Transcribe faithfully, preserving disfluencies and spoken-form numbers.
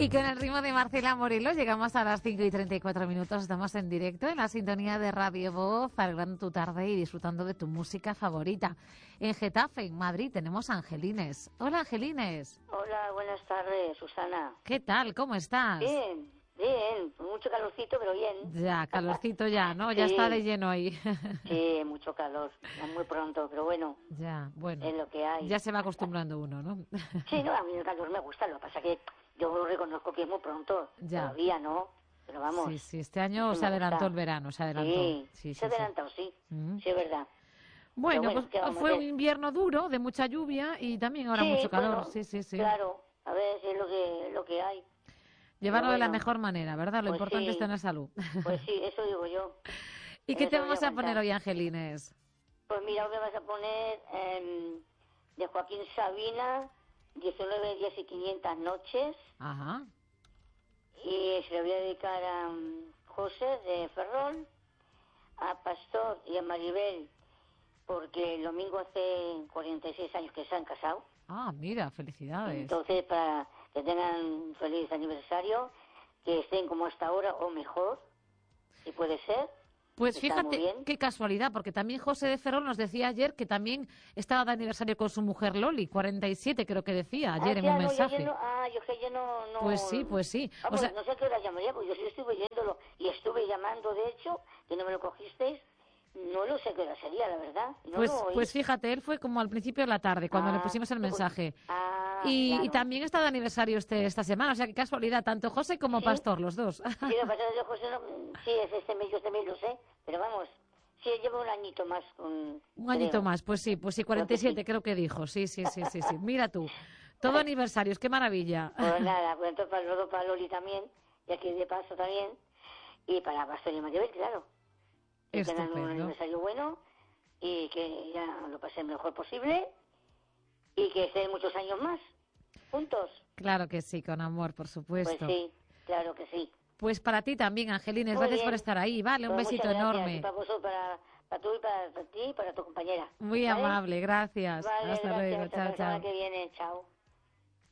Y con el ritmo de Marcela Morelos llegamos a las cinco y treinta y cuatro minutos. Estamos en directo en la sintonía de Radio Voz, alegrando tu tarde y disfrutando de tu música favorita. En Getafe, en Madrid, tenemos a Angelines. Hola, Angelines. Hola, buenas tardes, Susana. ¿Qué tal? ¿Cómo estás? Bien, bien. Con mucho calorcito, pero bien. Ya, calorcito ya, ¿no? Ya Sí. está de lleno ahí. Sí, mucho calor. Muy pronto, pero bueno. Ya, bueno. Es lo que hay. Ya se va acostumbrando uno, ¿no? Sí, no, a mí el calor me gusta. Lo que pasa que yo reconozco que es muy pronto. Ya. Todavía no. Pero vamos. Sí, sí, este año sí se me adelantó gusta. el verano, se adelantó. Sí, Sí, sí, se ha sí. adelantado, sí. Mm. Sí, es verdad. Bueno, Pero bueno, ¿qué pues vamos a fue un hacer? invierno duro, de mucha lluvia y también ahora Sí, mucho calor. bueno, sí, sí, sí. Claro, a ver si es lo que, lo que hay. Llevarlo Pero de la bueno, mejor manera, ¿verdad? Lo pues importante es sí. tener salud. Pues sí, eso digo yo. ¿Y En qué eso te voy vamos a a poner aguantar. hoy, Angelines? Pues mira, hoy me vas a poner em, de Joaquín Sabina, diecinueve días y quinientas noches, Ajá. y se lo voy a dedicar a um, José de Ferrol, a Pastor y a Maribel, porque el domingo hace cuarenta y seis años que se han casado. Ah, mira, felicidades. Entonces, para que tengan un feliz aniversario, que estén como hasta ahora o mejor, si puede ser. Pues Está muy fíjate, bien. qué casualidad, porque también José de Ferrol nos decía ayer que también estaba de aniversario con su mujer Loli, cuarenta y siete creo que decía ayer Ah, en ya, un no, ya, mensaje. ya no, ah, yo que ya no, no... Pues sí, pues sí. O Vamos, sea, no sé a qué hora llamaría, porque yo sí estuve oyéndolo y estuve llamando, de hecho, que no me lo cogisteis. No lo sé a qué hora sería, la verdad. No pues, lo oí. pues fíjate, él fue como al principio de la tarde, cuando le Ah, pusimos el sí, pues- mensaje. Ah, Y, claro. y también está de aniversario este esta semana, o sea, qué casualidad, tanto José como ¿Sí? Pastor, los dos. Sí, lo que pasa es que yo, José, no, sí, es este mes, yo este mes lo sé, pero vamos, sí, llevo un añito más con... Un añito creo. más, pues sí, pues sí, Creo cuarenta y que siete sí. creo que dijo, sí, sí, sí, sí, sí. Mira tú, todo aniversarios, qué maravilla. Pues nada, pues entonces para luego para Loli también, y aquí de paso también, y para Pastor y Maribel, claro. Que tengan un Estupendo. aniversario bueno y que ya lo pasen lo mejor posible y que estén muchos años más juntos. Claro que sí, con amor, por Pues supuesto. sí, claro que sí. Pues para ti también, Angelines, Muy gracias bien. por estar ahí, vale, un Pues besito muchas gracias. Y enorme. para vosotros, para, para tú y para, para ti y para tu compañera. Muy ¿Vale? amable, gracias. Vale, Hasta gracias. luego, Hasta chao, la semana chao. que viene. Chao.